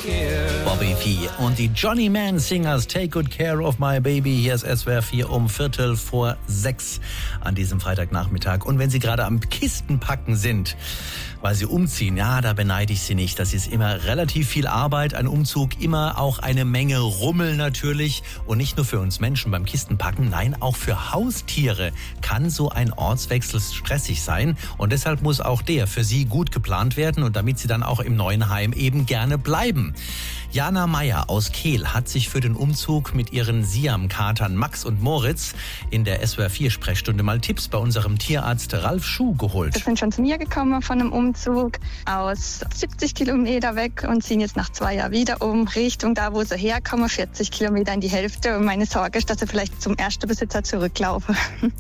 Bobby Vee und die Johnny Man Singers Take Good Care of My Baby. Hier ist SWR 4 um 5:45 an diesem Freitagnachmittag. Und wenn Sie gerade am Kistenpacken sind, weil Sie umziehen, ja, da beneide ich Sie nicht. Das ist immer relativ viel Arbeit, ein Umzug, immer auch eine Menge Rummel natürlich. Und nicht nur für uns Menschen beim Kistenpacken, nein, auch für Haustiere kann so ein Ortswechsel stressig sein. Und deshalb muss auch der für Sie gut geplant werden und damit Sie dann auch im neuen Heim eben gerne bleiben. Jana Meyer aus Kehl hat sich für den Umzug mit ihren Siam-Katern Max und Moritz in der SWR 4 Sprechstunde mal Tipps bei unserem Tierarzt Ralf Schuh geholt. Wir sind schon zu mir gekommen von einem Umzug aus 70 Kilometer weg und ziehen jetzt nach 2 Jahren wieder um Richtung da, wo sie herkommen, 40 Kilometer in die Hälfte. Und meine Sorge ist, dass sie vielleicht zum ersten Besitzer zurücklaufen.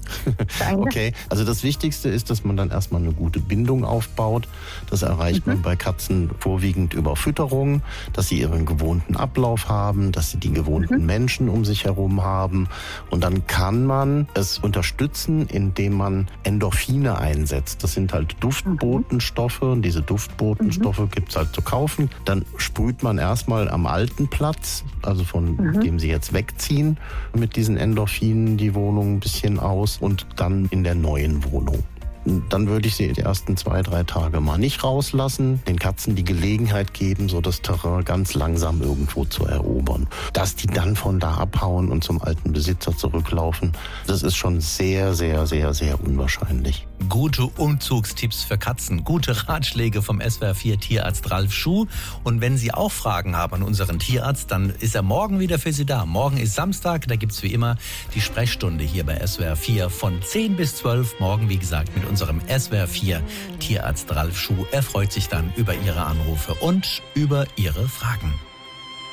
Okay, also das Wichtigste ist, dass man dann erstmal eine gute Bindung aufbaut. Das erreicht man bei Katzen vorwiegend über Fütterung, dass sie ihren gewohnten Ablauf haben, dass sie die gewohnten Menschen um sich herum haben. Und dann kann man es unterstützen, indem man Endorphine einsetzt. Das sind halt Duftbotenstoffe. Und diese Duftbotenstoffe gibt es halt zu kaufen. Dann sprüht man erstmal am alten Platz, also von dem sie jetzt wegziehen, mit diesen Endorphinen die Wohnung ein bisschen aus und dann in der neuen Wohnung. Dann würde ich sie die ersten 2-3 Tage mal nicht rauslassen, den Katzen die Gelegenheit geben, so das Terrain ganz langsam irgendwo zu erobern. Dass die dann von da abhauen und zum alten Besitzer zurücklaufen, das ist schon sehr, sehr, sehr, sehr unwahrscheinlich. Gute Umzugstipps für Katzen, gute Ratschläge vom SWR 4 Tierarzt Ralf Schuh. Und wenn Sie auch Fragen haben an unseren Tierarzt, dann ist er morgen wieder für Sie da. Morgen ist Samstag, da gibt's wie immer die Sprechstunde hier bei SWR 4 von 10 bis 12. Morgen, wie gesagt, mit unserem SWR 4 Tierarzt Ralf Schuh. Er freut sich dann über Ihre Anrufe und über Ihre Fragen.